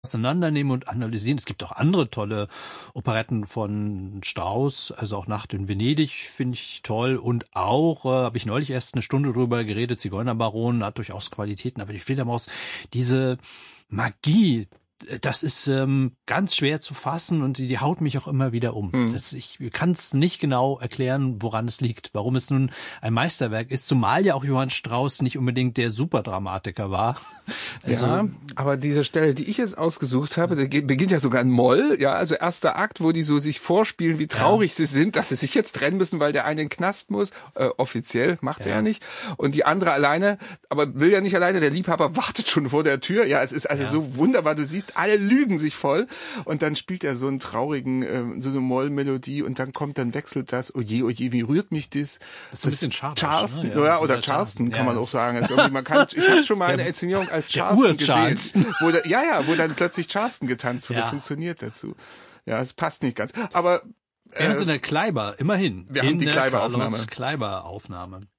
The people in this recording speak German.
auseinandernehmen und analysieren. Es gibt auch andere tolle Operetten von Strauss, also auch Nacht in Venedig finde ich toll und auch, habe ich neulich erst eine Stunde drüber geredet, Zigeunerbaron hat durchaus Qualitäten, aber die Fledermaus, diese Magie, das ist ganz schwer zu fassen und die haut mich auch immer wieder um. Ich kann es nicht genau erklären, woran es liegt, warum es nun ein Meisterwerk ist, zumal ja auch Johann Strauss nicht unbedingt der Superdramatiker war. Also, ja, aber diese Stelle, die ich jetzt ausgesucht habe, der beginnt ja sogar in Moll, ja, also erster Akt, wo die so sich vorspielen, wie traurig sie sind, dass sie sich jetzt trennen müssen, weil der eine in den Knast muss, offiziell, macht er ja nicht, und die andere alleine, aber will ja nicht alleine, der Liebhaber wartet schon vor der Tür, ja, es ist also so wunderbar, du siehst, alle lügen sich voll und dann spielt er so einen traurigen, so eine Moll-Melodie und dann wechselt das, oh je, wie rührt mich das? Das ist so ein bisschen Charleston, ne? Ja, oder Charleston kann man auch sagen. Also ich habe schon mal eine Inszenierung als Charleston gesehen, wo dann plötzlich Charleston getanzt wird, das funktioniert dazu. Ja, es passt nicht ganz, aber wir haben so eine Kleiber, immerhin. Wir haben die Kleiber-Aufnahme. Kleiber-Aufnahme.